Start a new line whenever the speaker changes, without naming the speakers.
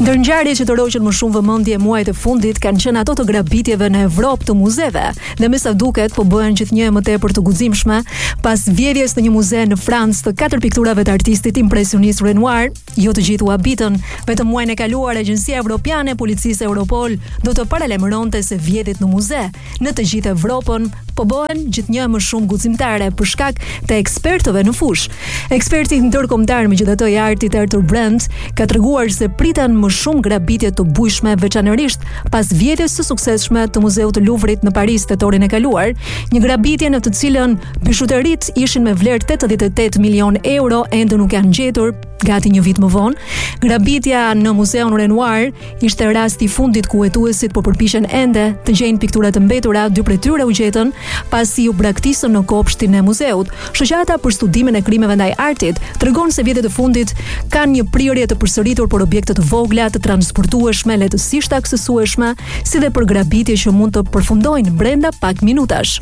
Ndër ngjarjet që tërhoqën më shumë vëmendje muajt e fundit kanë qenë ato të grabitjeve në Evropë të muzeve, dhe me sa duket po bëhen gjithnjë më tepër të guximshme pas vjedhjes në një muze në Francë të 4 pikturave të artistit impresionist Renoir. Jo të gjithë u habitën, vetëm muajin e kaluar Agjencia Evropiane e Policisë Europol do të paralajmëronte se vjedhjet në muze në të gjithë Evropën po bëhen gjithnjë më shumë guximtare për shkak të ekspertëve në fushë. Eksperti ndërkombëtar megjithatë i artit Arthur Brand ka treguar se priten më shumë grabitje të bujshme, veçanërisht pas vjedhjes së suksesshme të Muzeut të Louvrit në Paris tetorin e kaluar, një grabitje në të cilën bishuteritë ishin me vlerë 88 milion euro ende nuk janë gjetur gati një vit më vonë. Grabitja në Muzeun Renoir ishte rasti i fundit ku hetuesit po përpiqen ende të gjejnë piktura të mbetura, 2 prej tyre u gjetën pasi u braktisën në kopshtin e muzeut. Shoqata për studimin e krimeve ndaj artit tregon se vjedhjet e fundit kanë një prirje të përsëritur për objekte të vogla, të transportueshme, lehtësisht aksesueshme, si dhe për grabitje që mund të përfundojnë brenda pak minutash.